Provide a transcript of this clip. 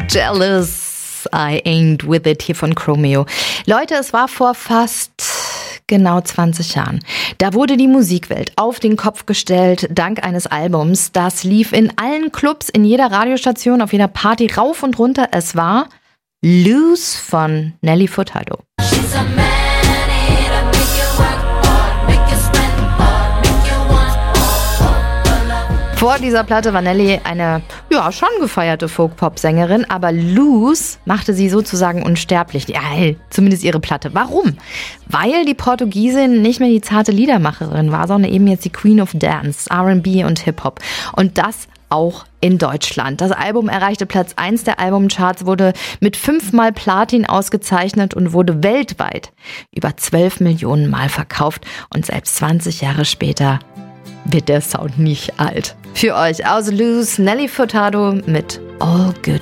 Jealous, I ain't with it hier von Chromeo. Leute, es war vor fast genau 20 Jahren. Da wurde die Musikwelt auf den Kopf gestellt, dank eines Albums. Das lief in allen Clubs, in jeder Radiostation, auf jeder Party rauf und runter. Es war Loose von Nelly Furtado. Vor dieser Platte war Nelly eine, schon gefeierte Folk-Pop-Sängerin, aber Loose machte sie sozusagen unsterblich. Ja, zumindest ihre Platte. Warum? Weil die Portugiesin nicht mehr die zarte Liedermacherin war, sondern eben jetzt die Queen of Dance, R&B und Hip-Hop. Und das auch in Deutschland. Das Album erreichte Platz 1 der Albumcharts, wurde mit 5-mal Platin ausgezeichnet und wurde weltweit über 12 Millionen Mal verkauft. Und selbst 20 Jahre später wird der Sound nicht alt. Für euch aus Loose, Nelly Furtado mit All Good